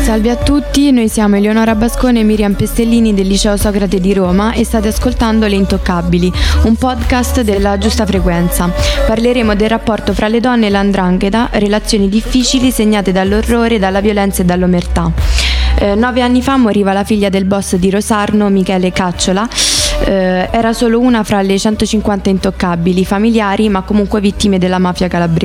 Salve a tutti, noi siamo Eleonora Bascone e Miriam Pestellini del Liceo Socrate di Roma e state ascoltando Le Intoccabili, un podcast della Giusta Frequenza. Parleremo del rapporto fra le donne e l''ndrangheta, relazioni difficili segnate dall'orrore, dalla violenza e dall'omertà. 9 anni fa moriva la figlia del boss di Rosarno, Michele Cacciola. Era solo una fra le 150 intoccabili familiari, ma comunque vittime della mafia calabrese.